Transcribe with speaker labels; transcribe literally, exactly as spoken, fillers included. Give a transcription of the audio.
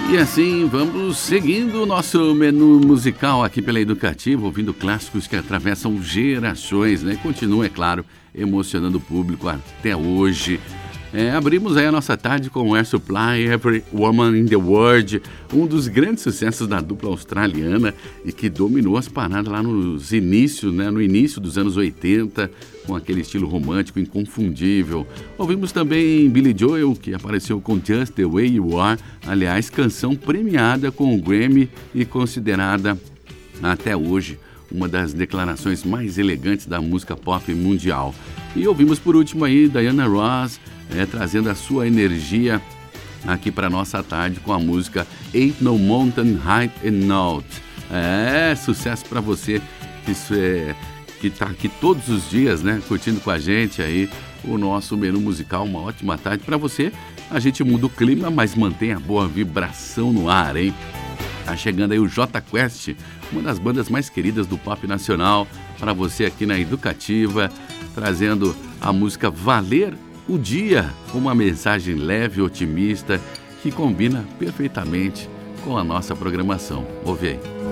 Speaker 1: E assim vamos seguindo o nosso menu musical aqui pela Educativa, ouvindo clássicos que atravessam gerações, né? Continua, é claro, emocionando o público até hoje. É, abrimos aí a nossa tarde com Air Supply, Every Woman in the World, um dos grandes sucessos da dupla australiana e que dominou as paradas lá nos inícios, né, no início dos anos oitenta, com aquele estilo romântico inconfundível. Ouvimos também Billy Joel, que apareceu com Just the Way You Are, aliás, canção premiada com o Grammy e considerada até hoje uma das declarações mais elegantes da música pop mundial. E ouvimos por último aí Diana Ross, é, trazendo a sua energia aqui para nossa tarde com a música Ain't No Mountain High Enough. É, sucesso para você que, é, que tá aqui todos os dias, né, curtindo com a gente aí o nosso menu musical. Uma ótima tarde para você. A gente muda o clima, mas mantém a boa vibração no ar, hein? Tá chegando aí o Jota Quest, uma das bandas mais queridas do pop nacional, para você aqui na Educativa, trazendo a música Valer o Dia, com uma mensagem leve e otimista que combina perfeitamente com a nossa programação. Ouve aí.